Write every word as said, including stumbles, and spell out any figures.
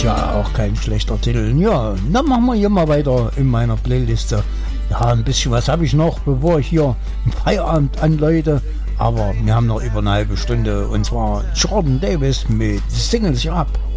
ist ja auch kein schlechter Titel. Ja, dann machen wir hier mal weiter in meiner Playliste. Ja, ein bisschen was habe ich noch, bevor ich hier einen Feierabend anläute. Aber wir haben noch über eine halbe Stunde. Und zwar Jordan Davis mit Singles Up.